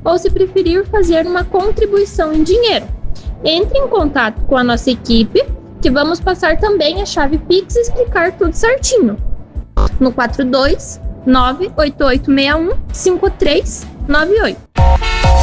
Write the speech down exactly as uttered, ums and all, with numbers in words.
ou, se preferir, fazer uma contribuição em dinheiro. Entre em contato com a nossa equipe, que vamos passar também a chave Pix e explicar tudo certinho. No quatro dois nove oito oito seis um cinco três nove oito.